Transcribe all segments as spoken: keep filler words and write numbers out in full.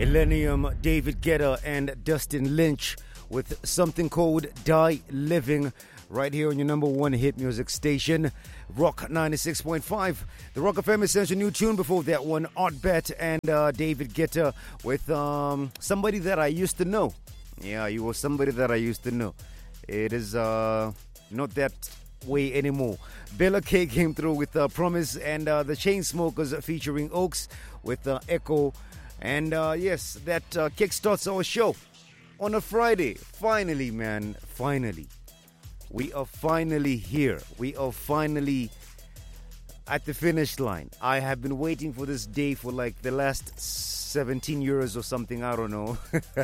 Millennium, David Guetta, and Dustin Lynch with something called Die Living right here on your number one hit music station, Rock ninety-six point five. The Rock F M Essential new tune before that one, Art Bet and uh, David Guetta with um, somebody that I used to know. Yeah, you were somebody that I used to know. It is uh, not that way anymore. Bella K came through with uh, Promise, and uh, the Chainsmokers featuring Oaks with uh, Echo. And uh, yes, that uh, kickstarts our show on a Friday. Finally, man, finally. We are finally here. We are finally at the finish line. I have been waiting for this day for like the last seventeen years or something. I don't know.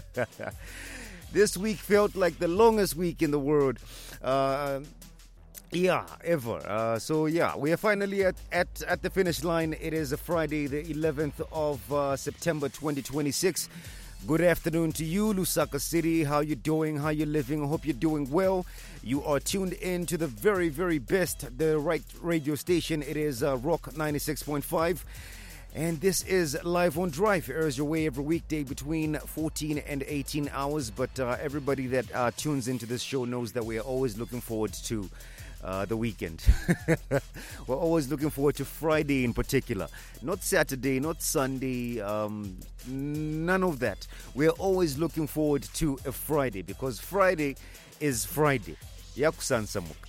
This week felt like the longest week in the world. Uh, yeah, ever. Uh, so yeah, we are finally at, at, at the finish line. It is a Friday, the eleventh of uh, September twenty twenty-six. Good afternoon to you, Lusaka City. How you doing? How you living? I hope you're doing well. You are tuned in to the very, very best, the right radio station. It is uh, Rock ninety-six point five. And this is Live on Drive. It airs your way every weekday between fourteen and eighteen hours. But uh, everybody that uh, tunes into this show knows that we are always looking forward to Uh, the weekend. We're always looking forward to Friday in particular. Not Saturday, not Sunday, um, none of that. We're always looking forward to a Friday because Friday is Friday. Yakusan Samuk.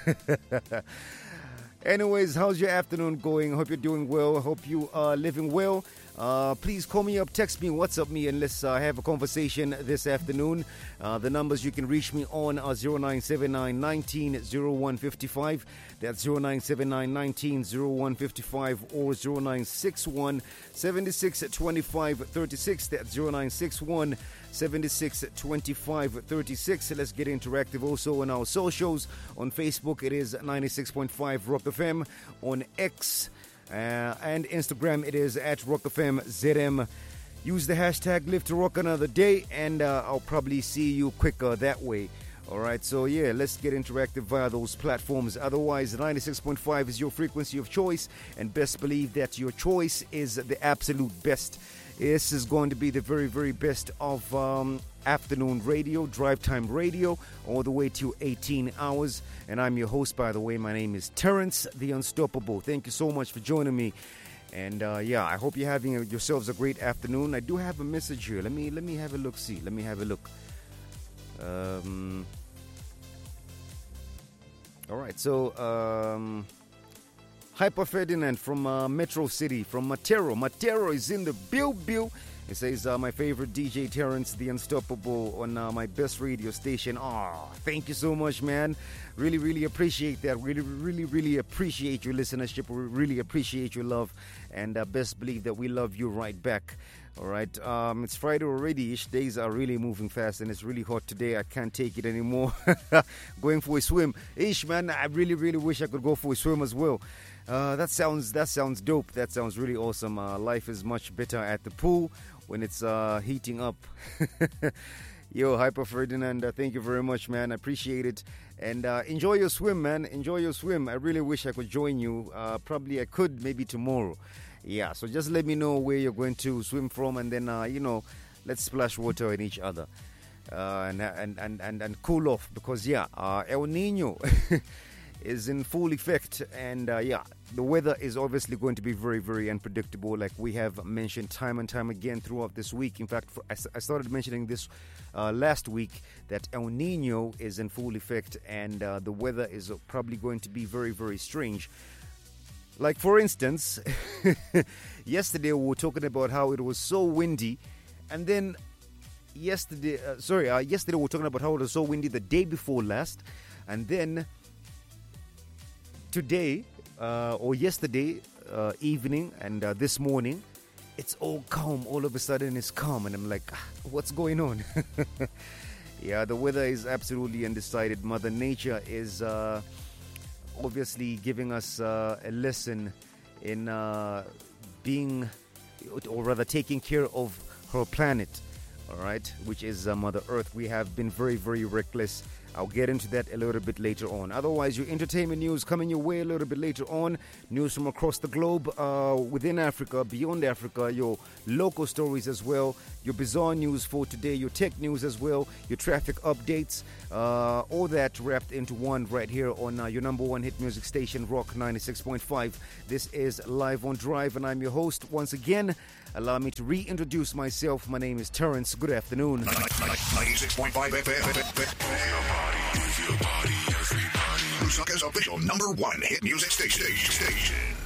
Anyways, how's your afternoon going? I hope you're doing well. I hope you are living well. Uh, please call me up, text me, WhatsApp me, and let's uh, have a conversation this afternoon. Uh, the numbers you can reach me on are zero nine seven nine, one nine, zero one five five. That's zero nine seven nine, one nine, zero one five five or zero nine six one, seven six two five three six. That's zero nine six one, seven six two five three six. Let's get interactive also on our socials. On Facebook, it is ninety-six point five Rock F M. On X, Uh, and Instagram, it is at Rock F M Z M. Use the hashtag Live to Rock Another Day, and uh, I'll probably see you quicker that way. All right, so yeah, let's get interactive via those platforms. Otherwise, ninety-six point five is your frequency of choice, and best believe that your choice is the absolute best. This is going to be the very, very best of um, afternoon radio, drive time radio, all the way to eighteen hours. And I'm your host, by the way. My name is Terrence, the Unstoppable. Thank you so much for joining me. And uh, yeah, I hope you're having yourselves a great afternoon. I do have a message here. Let me let me have a look. See, let me have a look. Um. All right, so um. Hyper Ferdinand from uh, Metro City, from Matero. Matero is in the Bill Bill. It says, uh, my favorite D J Terrence, the Unstoppable, on uh, my best radio station. Oh, thank you so much, man. Really, really appreciate that. Really, really, really appreciate your listenership. We really appreciate your love. And uh, best believe that we love you right back. All right. Um, it's Friday already. Ish days are really moving fast, and it's really hot today. I can't take it anymore. Going for a swim. Ish, man, I really, really wish I could go for a swim as well. Uh, that sounds that sounds dope. That sounds really awesome. Uh, life is much better at the pool when it's uh, heating up. Yo, Hyper Ferdinand, uh, thank you very much, man. I appreciate it. And uh, enjoy your swim, man. Enjoy your swim. I really wish I could join you. Uh, probably I could, maybe tomorrow. Yeah, so just let me know where you're going to swim from, and then, uh, you know, let's splash water on each other uh, and, and, and, and, and cool off. Because, yeah, uh, El Nino is in full effect, and uh, yeah, the weather is obviously going to be very, very unpredictable, like we have mentioned time and time again throughout this week. In fact, for, I started mentioning this uh, last week, that El Nino is in full effect, and uh, the weather is probably going to be very, very strange. Like, for instance, yesterday we were talking about how it was so windy, and then yesterday, uh, sorry, uh, yesterday we were talking about how it was so windy the day before last, and then today, uh, or yesterday uh, evening and uh, this morning, it's all calm. All of a sudden it's calm, and I'm like, ah, what's going on? Yeah, the weather is absolutely undecided. Mother Nature is uh, obviously giving us uh, a lesson in uh, being, or rather taking care of her planet, all right, which is uh, Mother Earth. We have been very, very reckless I'll get into that a little bit later on. Otherwise, your entertainment news coming your way a little bit later on. News from across the globe, uh, within Africa, beyond Africa, your local stories as well, your bizarre news for today, your tech news as well, your traffic updates, uh, all that wrapped into one right here on uh, your number one hit music station, Rock ninety-six point five. This is Live on Drive, and I'm your host once again. Allow me to reintroduce myself. My name is Terrence. Good afternoon. ninety-six point five F M. Your body, everybody. Lusaka's official number one hit music station. station.